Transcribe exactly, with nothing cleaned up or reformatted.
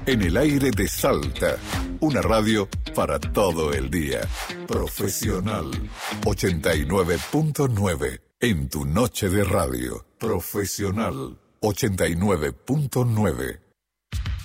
En el aire de Salta, una radio para todo el día. Profesional ochenta y nueve punto nueve en tu noche de radio. Profesional ochenta y nueve punto nueve.